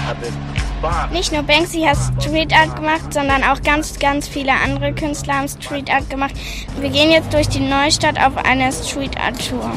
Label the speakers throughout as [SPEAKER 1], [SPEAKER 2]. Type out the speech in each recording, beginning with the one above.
[SPEAKER 1] Nicht nur Banksy hat Street Art gemacht, sondern auch ganz, ganz viele andere Künstler haben Street Art gemacht. Wir gehen jetzt durch die Neustadt auf eine Street Art Tour.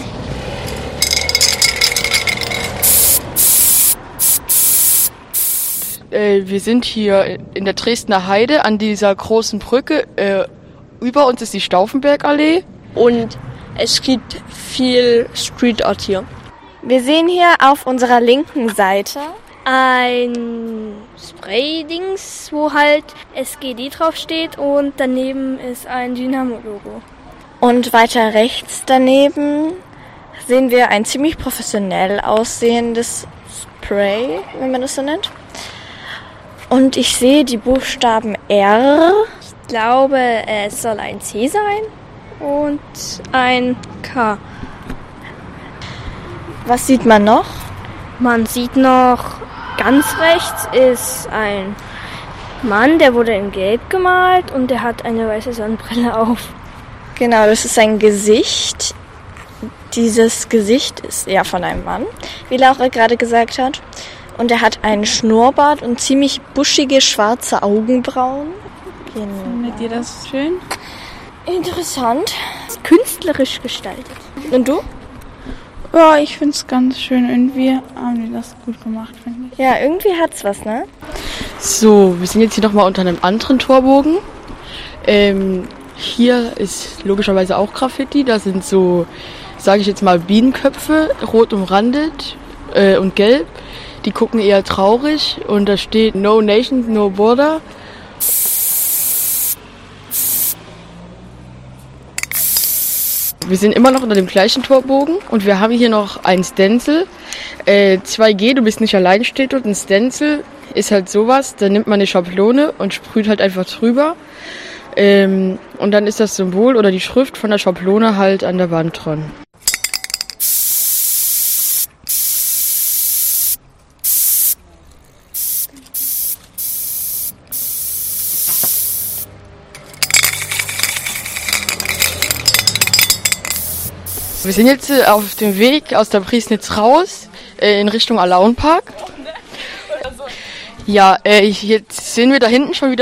[SPEAKER 2] Wir sind hier in der Dresdner Heide an dieser großen Brücke. Über uns ist die Stauffenbergallee.
[SPEAKER 3] Und es gibt viel Street Art hier.
[SPEAKER 4] Wir sehen hier auf unserer linken Seite
[SPEAKER 5] ein Spray-Dings, wo halt SGD draufsteht und daneben ist ein Dynamo-Logo.
[SPEAKER 4] Und weiter rechts daneben sehen wir ein ziemlich professionell aussehendes Spray, wenn man das so nennt. Und ich sehe die Buchstaben R.
[SPEAKER 5] Ich glaube, es soll ein C sein und ein K.
[SPEAKER 4] Was sieht man noch?
[SPEAKER 5] Man sieht noch, ganz rechts ist ein Mann, der wurde in Gelb gemalt und der hat eine weiße Sonnenbrille auf.
[SPEAKER 4] Genau, das ist sein Gesicht. Dieses Gesicht ist eher von einem Mann, wie Laura gerade gesagt hat. Und er hat einen Schnurrbart und ziemlich buschige schwarze Augenbrauen. Genau.
[SPEAKER 6] Findet ihr das schön?
[SPEAKER 4] Interessant.
[SPEAKER 5] Künstlerisch gestaltet.
[SPEAKER 4] Und du?
[SPEAKER 6] Ja, ich finde es ganz schön. Irgendwie haben die das gut gemacht, finde ich.
[SPEAKER 4] Ja, irgendwie hat's was, ne?
[SPEAKER 2] So, wir sind jetzt hier nochmal unter einem anderen Torbogen. Hier ist logischerweise auch Graffiti. Da sind so, sage ich jetzt mal, Bienenköpfe, rot umrandet und gelb. Die gucken eher traurig und da steht No Nation, No Border. Wir sind immer noch unter dem gleichen Torbogen und wir haben hier noch ein Stencil. 2G, du bist nicht allein, steht dort. Ein Stencil ist halt sowas, da nimmt man eine Schablone und sprüht halt einfach drüber. Und dann ist das Symbol oder die Schrift von der Schablone halt an der Wand dran. Wir sind jetzt auf dem Weg aus der Priesnitz raus in Richtung Alaunpark. Ja, jetzt sehen wir da hinten schon wieder